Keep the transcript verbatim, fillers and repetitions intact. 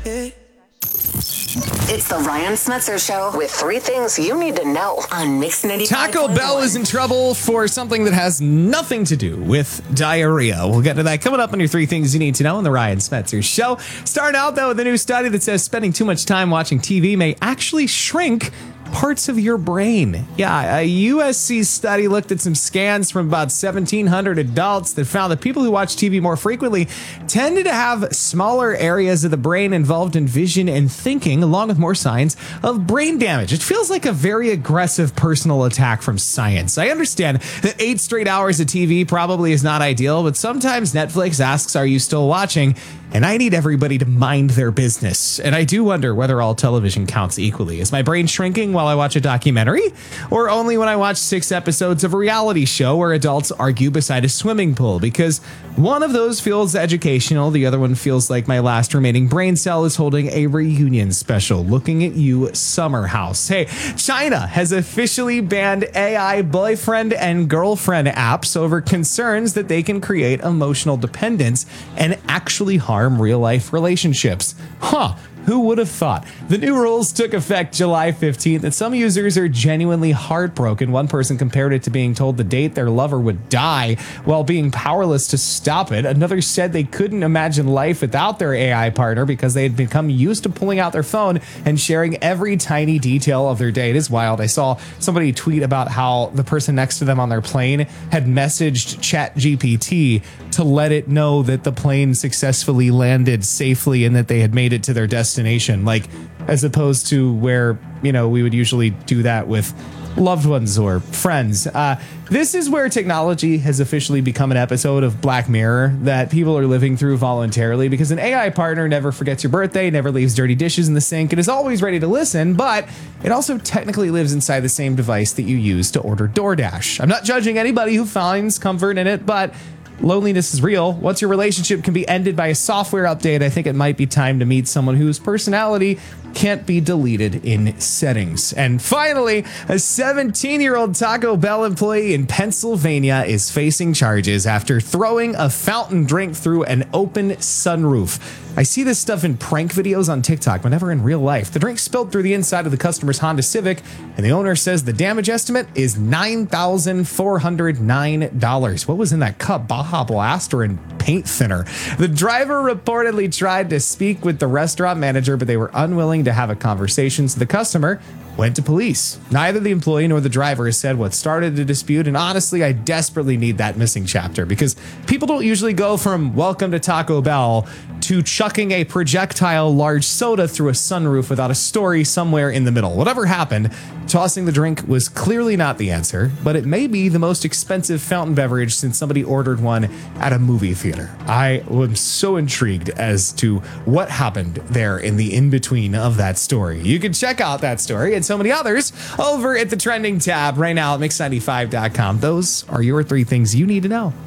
It's the Ryan Smetzer Show with three things you need to know on Mix ninety-five. Taco Bell is in trouble for something that has nothing to do with diarrhea. We'll get to that coming up on your three things you need to know on the Ryan Smetzer Show. Starting out, though, with a new study that says spending too much time watching T V may actually shrink parts of your brain. Yeah, a U S C study looked at some scans from about seventeen hundred adults that found that people who watch T V more frequently tended to have smaller areas of the brain involved in vision and thinking, along with more signs of brain damage. It feels like a very aggressive personal attack from science. I understand that eight straight hours of T V probably is not ideal, but sometimes Netflix asks, "Are you still watching?" And I need everybody to mind their business. And I do wonder whether all television counts equally. Is my brain shrinking while I watch a documentary? Or only when I watch six episodes of a reality show where adults argue beside a swimming pool? Because one of those feels educational. The other one feels like my last remaining brain cell is holding a reunion special. Looking at you, Summer House. Hey, China has officially banned A I boyfriend and girlfriend apps over concerns that they can create emotional dependence and actually harm real life relationships. Huh. Who would have thought? The new rules took effect July fifteenth, and some users are genuinely heartbroken. One person compared it to being told the date their lover would die while being powerless to stop it. Another said they couldn't imagine life without their A I partner because they had become used to pulling out their phone and sharing every tiny detail of their day. It is wild. I saw somebody tweet about how the person next to them on their plane had messaged ChatGPT to let it know that the plane successfully landed safely and that they had made it to their destination. Destination, like as opposed to where, you know, we would usually do that with loved ones or friends. Uh, this is where technology has officially become an episode of Black Mirror that people are living through voluntarily, because an A I partner never forgets your birthday, never leaves dirty dishes in the sink, and is always ready to listen, but it also technically lives inside the same device that you use to order DoorDash. I'm not judging anybody who finds comfort in it, but loneliness is real. Once your relationship can be ended by a software update, I think it might be time to meet someone whose personality can't be deleted in settings. And finally, a seventeen-year-old Taco Bell employee in Pennsylvania is facing charges after throwing a fountain drink through an open sunroof. I see this stuff in prank videos on TikTok, but never in real life. The drink spilled through the inside of the customer's Honda Civic, and the owner says the damage estimate is nine thousand four hundred nine dollars. What was in that cup? Baja Blast or in paint thinner? The driver reportedly tried to speak with the restaurant manager, but they were unwilling to have a conversation, so the customer went to police. Neither the employee nor the driver has said what started the dispute, and honestly, I desperately need that missing chapter, because people don't usually go from welcome to Taco Bell to chucking a projectile large soda through a sunroof without a story somewhere in the middle. Whatever happened, tossing the drink was clearly not the answer, but it may be the most expensive fountain beverage since somebody ordered one at a movie theater. I am so intrigued as to what happened there in the in-between of that story. You can check out that story and so many others over at the trending tab right now at mix ninety-five dot com. Those are your three things you need to know.